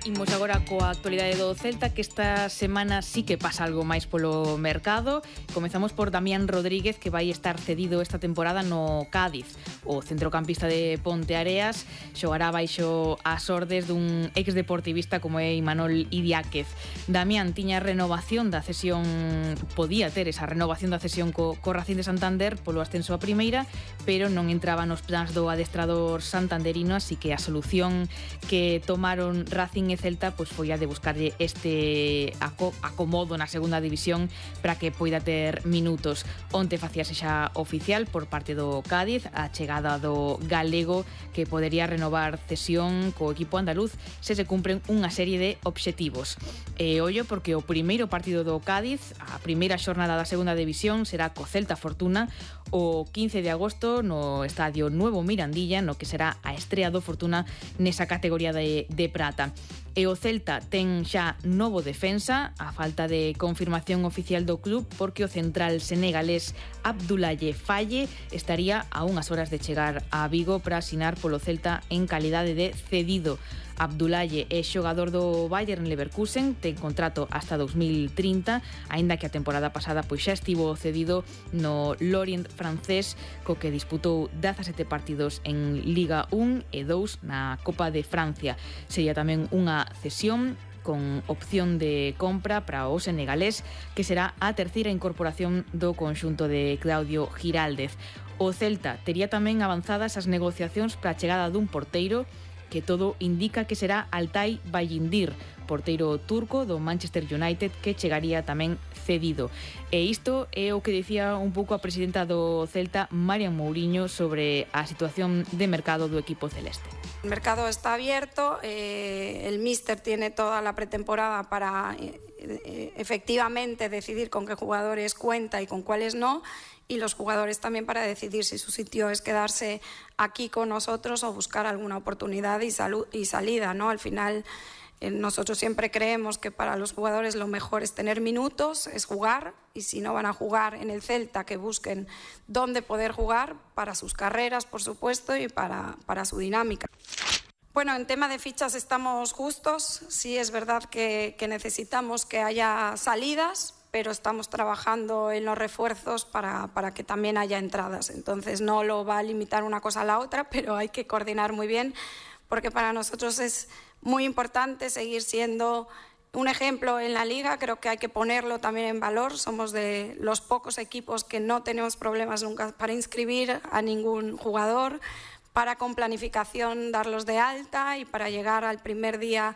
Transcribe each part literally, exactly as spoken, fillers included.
Imos agora coa actualidade do Celta, que esta semana sí que pasa algo máis polo mercado. Comezamos por Damián Rodríguez, que vai estar cedido esta temporada no Cádiz. O centrocampista de Ponteareas xogará baixo as ordes dun exdeportivista como é Imanol Idiáquez. Damián tiña renovación da cesión, podía ter esa renovación da cesión co, co Racing de Santander polo ascenso a primeira, pero non entraba nos plans do adestrador santanderino, así que a solución que tomaron Racing e Celta pois foi a de buscarlle este acomodo na segunda división para que poida ter minutos. Onte facíase xa oficial por parte do Cádiz a chegada do galego, que podería renovar cesión co equipo andaluz se se cumpren unha serie de obxectivos. E ollo, porque o primeiro partido do Cádiz, a primeira xornada da segunda división, será co Celta Fortuna o quince de agosto no Estadio Nuevo Mirandilla, no que será a estrea do Fortuna nesa categoría de, de prata. E o Celta ten xa novo defensa, a falta de confirmación oficial do club, porque o central senegalés Abdoulaye Faye estaría a unhas horas de chegar a Vigo para asinar polo Celta en calidade de cedido. Abdoulaye é xogador do Bayern Leverkusen, ten contrato hasta dos mil trinta, aínda que a temporada pasada pois xa estivo cedido no Lorient francés, co que disputou dezasete partidos en Liga un e dous na Copa de Francia. Sería tamén unha cesión con opción de compra para o senegalés, que será a terceira incorporación do conxunto de Claudio Giraldez. O Celta tería tamén avanzadas as negociacións para a chegada dun porteiro, que todo indica que será Altay Bayindir, porteiro turco do Manchester United, que chegaría tamén cedido. E isto é o que dicía un pouco a presidenta do Celta, Marian Mourinho, sobre a situación de mercado do equipo celeste. El mercado está abierto, eh, el míster tiene toda la pretemporada para eh, eh, efectivamente decidir con qué jugadores cuenta y con cuáles no, y los jugadores también para decidir si su sitio es quedarse aquí con nosotros o buscar alguna oportunidad y, salud, y salida, ¿no? Al final, eh, nosotros siempre creemos que para los jugadores lo mejor es tener minutos, es jugar, y si no van a jugar en el Celta, que busquen dónde poder jugar para sus carreras, por supuesto, y para, para su dinámica. Bueno, en tema de fichas estamos justos, sí es verdad que, que necesitamos que haya salidas, pero estamos trabajando en los refuerzos para, para que también haya entradas. Entonces no lo va a limitar una cosa a la otra, pero hay que coordinar muy bien, porque para nosotros es muy importante seguir siendo un ejemplo en la Liga. Creo que hay que ponerlo también en valor. Somos de los pocos equipos que no tenemos problemas nunca para inscribir a ningún jugador, para con planificación darlos de alta y para llegar al primer día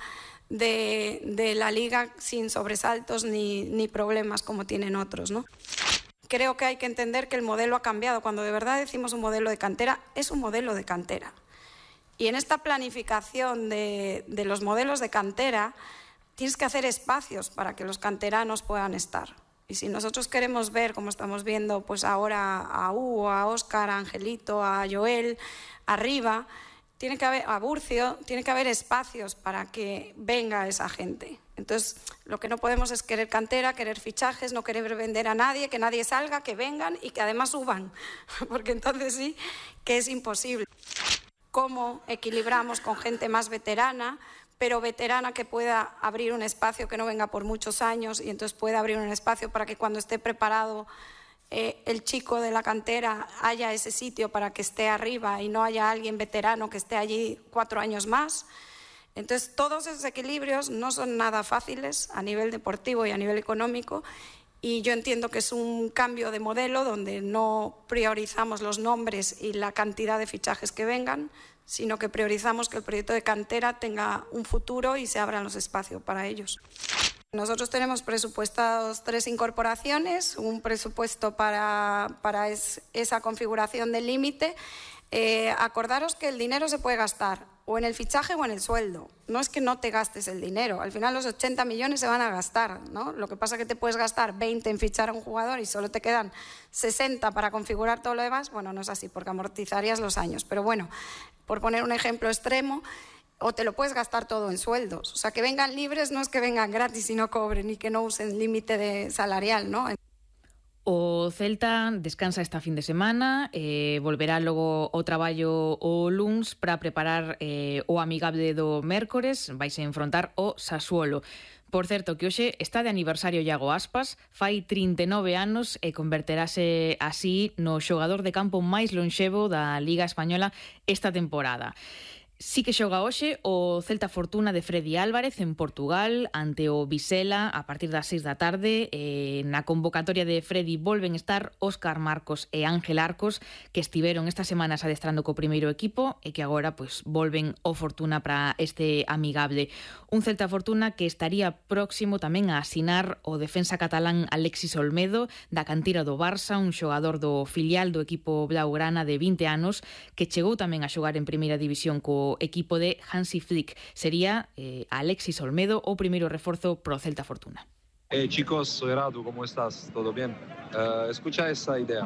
De, de la Liga sin sobresaltos ni, ni problemas como tienen otros, ¿no? Creo que hay que entender que el modelo ha cambiado. Cuando de verdad decimos un modelo de cantera, es un modelo de cantera. Y en esta planificación de, de los modelos de cantera, tienes que hacer espacios para que los canteranos puedan estar. Y si nosotros queremos ver, como estamos viendo pues ahora a Hugo, a Óscar, a Angelito, a Joel, arriba, tiene que haber, a Burcio, tiene que haber espacios para que venga esa gente. Entonces, lo que no podemos es querer cantera, querer fichajes, no querer vender a nadie, que nadie salga, que vengan y que además suban, porque entonces sí que es imposible. ¿Cómo equilibramos con gente más veterana, pero veterana que pueda abrir un espacio, que no venga por muchos años y entonces pueda abrir un espacio para que cuando esté preparado Eh, el chico de la cantera haya ese sitio para que esté arriba y no haya alguien veterano que esté allí cuatro años más? Entonces, todos esos equilibrios no son nada fáciles a nivel deportivo y a nivel económico, y yo entiendo que es un cambio de modelo donde no priorizamos los nombres y la cantidad de fichajes que vengan, sino que priorizamos que el proyecto de cantera tenga un futuro y se abran los espacios para ellos. Nosotros tenemos presupuestados tres incorporaciones, un presupuesto para, para es, esa configuración del límite. Eh, acordaros que el dinero se puede gastar o en el fichaje o en el sueldo. No es que no te gastes el dinero, al final los ochenta millones se van a gastar, ¿no? Lo que pasa es que te puedes gastar veinte en fichar a un jugador y solo te quedan sesenta para configurar todo lo demás. Bueno, no es así, porque amortizarías los años. Pero bueno, por poner un ejemplo extremo, o te lo puedes gastar todo en sueldos. O sea, que vengan libres no es que vengan gratis y no cobren y que no usen límite de salarial, ¿no? O Celta descansa esta fin de semana, eh, volverá logo ao traballo o luns para preparar eh, o amigable do mércores, vaise enfrontar o Sassuolo. Por certo, que hoxe está de aniversario Iago Aspas, fai trinta e nove anos e converterase así no xogador de campo máis lonxevo da Liga Española esta temporada. Sí que xoga hoxe o Celta Fortuna de Freddy Álvarez en Portugal ante o Vizela a partir das seis da tarde. Eh, na convocatoria de Freddy volven estar Óscar Marcos e Ángel Arcos, que estiveron estas semanas adestrando co primeiro equipo e que agora pues, volven o Fortuna para este amigable. Un Celta Fortuna que estaría próximo tamén a asinar o defensa catalán Alexis Olmedo da cantera do Barça, un xogador do filial do equipo blaugrana de vinte anos que chegou tamén a xogar en primeira división co equipo de Hansi Flick. Sería eh, Alexis Olmedo o primeiro reforzo pro Celta Fortuna. Hey chicos, soy Radu, ¿cómo estás? ¿Todo bien? Uh, escucha esa idea.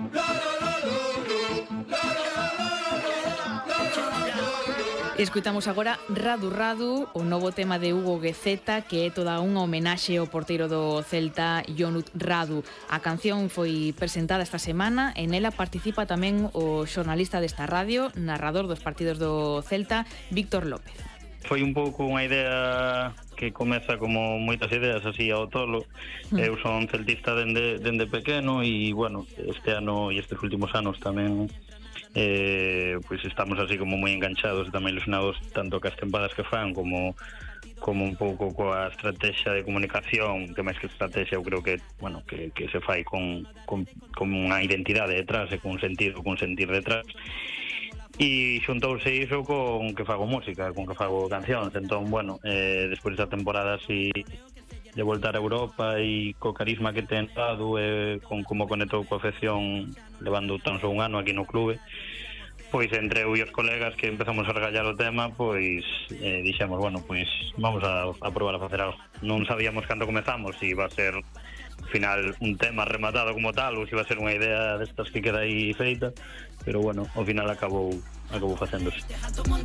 Escuitamos agora Radu Radu, o novo tema de Hugo Guezeta, que é toda unha homenaxe ao porteiro do Celta, Jonut Radu. A canción foi presentada esta semana e nela participa tamén o xornalista desta radio, narrador dos partidos do Celta, Víctor López. Foi un pouco unha idea que comeza como moitas ideas así ao tolo. Mm. Eu son celtista dende, dende pequeno e, bueno, este ano e estes últimos anos tamén eh, pues estamos así como moi enganchados e tamén ilusionados tanto cas tempadas que fan como como un pouco coa estrategia de comunicación, que máis que estrategia eu creo que, bueno, que, que se fai con, con, con unha identidade detrás e con un sentido, con un sentir detrás. E xuntouse iso con que fago música, con que fago cancións. Entón, bueno, eh, despois da temporada así de voltar a Europa e co carisma que ten dado e con como conectou coa afección levando tan só un ano aquí no clube, pois entre eu e os colegas que empezamos a regallar o tema, pois eh, dixemos, bueno, pois vamos a, a probar a facer algo. Non sabíamos cando comezamos se iba a ser ao final un tema rematado como tal ou se iba a ser unha idea destas que queda aí feita, pero bueno, ao final acabou acabou facéndose.